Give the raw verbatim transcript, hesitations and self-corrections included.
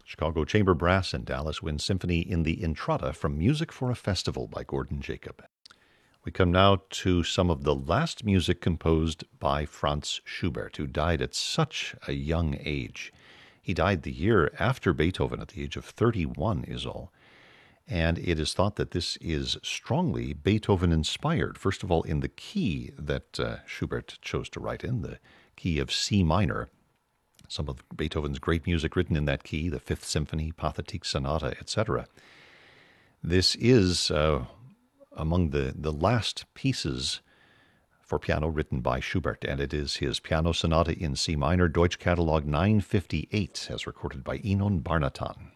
Chicago Chamber Brass and Dallas Wind Symphony in the Entrada from Music for a Festival by Gordon Jacob. We come now to some of the last music composed by Franz Schubert, who died at such a young age. He died the year after Beethoven at the age of thirty-one is all. And it is thought that this is strongly Beethoven-inspired, first of all in the key that uh, Schubert chose to write in, the key of C minor. Some of Beethoven's great music written in that key, the Fifth Symphony, Pathetique Sonata, et cetera. This is uh, among the, the last pieces for piano written by Schubert, and it is his Piano Sonata in C minor, Deutsch Catalog nine fifty-eight, as recorded by Enon Barnatan.